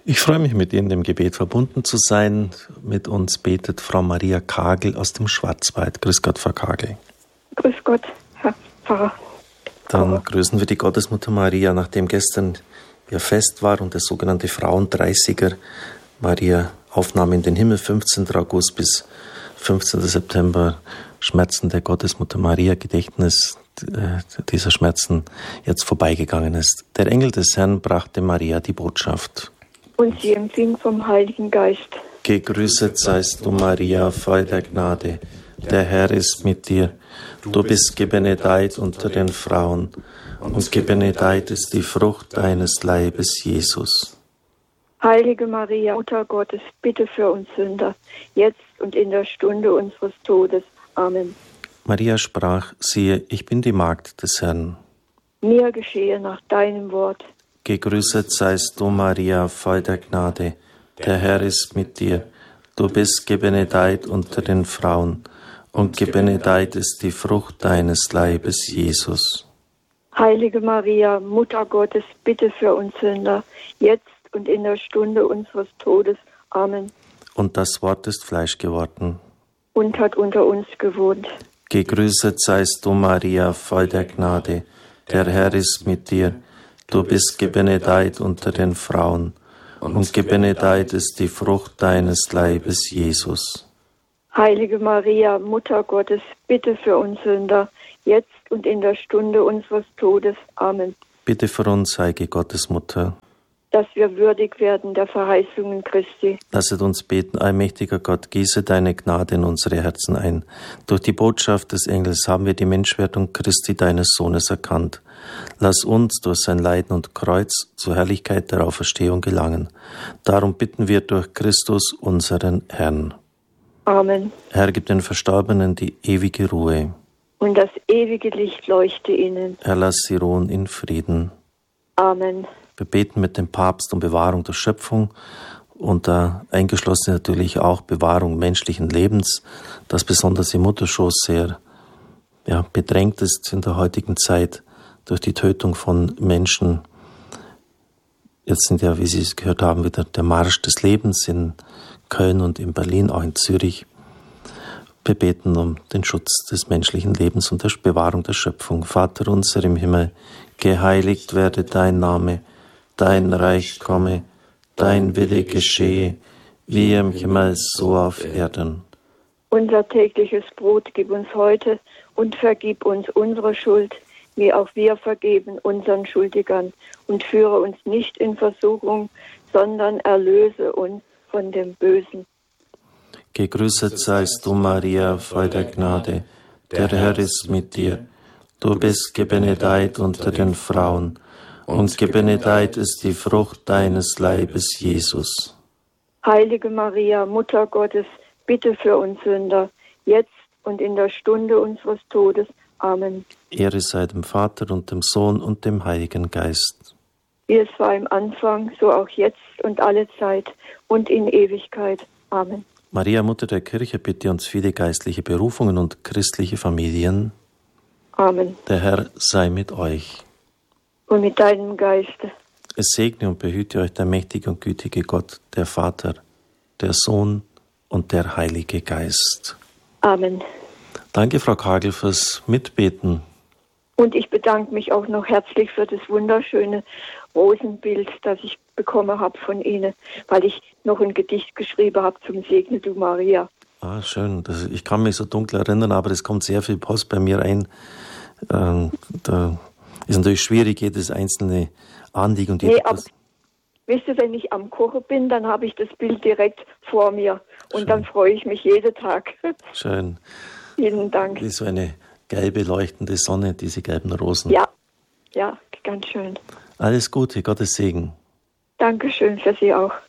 Ich freue mich, mit Ihnen im Gebet verbunden zu sein. Mit uns betet Frau Maria Kagel aus dem Schwarzwald. Grüß Gott, Frau Kagel. Grüß Gott, Herr Pfarrer. Dann grüßen wir die Gottesmutter Maria, nachdem gestern ihr Fest war und der sogenannte Frauendreißiger Maria Aufnahme in den Himmel, 15. August bis 15. September, Schmerzen der Gottesmutter Maria, Gedächtnis dieser Schmerzen jetzt vorbeigegangen ist. Der Engel des Herrn brachte Maria die Botschaft. Und sie empfing vom Heiligen Geist. Gegrüßet seist du, Maria, voll der Gnade. Der Herr ist mit dir. Du bist gebenedeit unter den Frauen, und gebenedeit ist die Frucht deines Leibes, Jesus. Heilige Maria, Mutter Gottes, bitte für uns Sünder, jetzt und in der Stunde unseres Todes. Amen. Maria sprach, siehe, ich bin die Magd des Herrn. Mir geschehe nach deinem Wort. Gegrüßet seist du, Maria, voll der Gnade. Der Herr ist mit dir. Du bist gebenedeit unter den Frauen, und gebenedeit ist die Frucht deines Leibes, Jesus. Heilige Maria, Mutter Gottes, bitte für uns Sünder, jetzt und in der Stunde unseres Todes. Amen. Und das Wort ist Fleisch geworden und hat unter uns gewohnt. Gegrüßet seist du, Maria, voll der Gnade. Der Herr ist mit dir. Du bist gebenedeit unter den Frauen, und gebenedeit ist die Frucht deines Leibes, Jesus. Heilige Maria, Mutter Gottes, bitte für uns Sünder, jetzt und in der Stunde unseres Todes. Amen. Bitte für uns, heilige Gottesmutter, dass wir würdig werden der Verheißungen Christi. Lasset uns beten, allmächtiger Gott, gieße deine Gnade in unsere Herzen ein. Durch die Botschaft des Engels haben wir die Menschwerdung Christi, deines Sohnes, erkannt. Lass uns durch sein Leiden und Kreuz zur Herrlichkeit der Auferstehung gelangen. Darum bitten wir durch Christus, unseren Herrn. Amen. Herr, gib den Verstorbenen die ewige Ruhe. Und das ewige Licht leuchte ihnen. Herr, lass sie ruhen in Frieden. Amen. Wir beten mit dem Papst um Bewahrung der Schöpfung und eingeschlossen natürlich auch Bewahrung menschlichen Lebens, das besonders im Mutterschoß sehr bedrängt ist in der heutigen Zeit durch die Tötung von Menschen. Jetzt sind ja, wie Sie es gehört haben, wieder der Marsch des Lebens in Köln und in Berlin, auch in Zürich. Wir beten um den Schutz des menschlichen Lebens und der Bewahrung der Schöpfung. Vater unser im Himmel, geheiligt werde dein Name, dein Reich komme, dein Wille geschehe, wie im Himmel so auf Erden. Unser tägliches Brot gib uns heute und vergib uns unsere Schuld, wie auch wir vergeben unseren Schuldigern. Und führe uns nicht in Versuchung, sondern erlöse uns von dem Bösen. Gegrüßet seist du, Maria, voll der Gnade. Der Herr ist mit dir. Du bist gebenedeit unter den Frauen, und gebenedeit ist die Frucht deines Leibes, Jesus. Heilige Maria, Mutter Gottes, bitte für uns Sünder, jetzt und in der Stunde unseres Todes. Amen. Ehre sei dem Vater und dem Sohn und dem Heiligen Geist. Wie es war im Anfang, so auch jetzt und alle Zeit und in Ewigkeit. Amen. Maria, Mutter der Kirche, bitte uns viele geistliche Berufungen und christliche Familien. Amen. Der Herr sei mit euch. Und mit deinem Geiste. Es segne und behüte euch der mächtige und gütige Gott, der Vater, der Sohn und der Heilige Geist. Amen. Danke, Frau Kagel, fürs Mitbeten. Und ich bedanke mich auch noch herzlich für das wunderschöne Rosenbild, das ich bekommen habe von Ihnen, weil ich noch ein Gedicht geschrieben habe zum Segne du Maria. Ah, schön. Ich kann mich so dunkel erinnern, aber es kommt sehr viel Post bei mir ein. Da ist natürlich schwierig, jedes einzelne Anliegen. Und wisst ihr, wenn ich am Kochen bin, dann habe ich das Bild direkt vor mir. Und schön. Dann freue ich mich jeden Tag. Schön. Vielen Dank. Wie so eine gelbe, leuchtende Sonne, diese gelben Rosen. Ja, ganz schön. Alles Gute, Gottes Segen. Dankeschön für Sie auch.